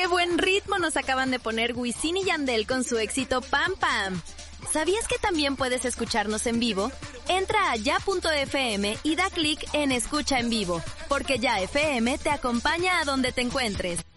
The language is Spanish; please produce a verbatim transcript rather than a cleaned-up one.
¡Qué buen ritmo nos acaban de poner Wisin y Yandel con su éxito Pam Pam! ¿Sabías que también puedes escucharnos en vivo? Entra a ya punto efe eme y da clic en Escucha en Vivo, porque Ya F M te acompaña a donde te encuentres.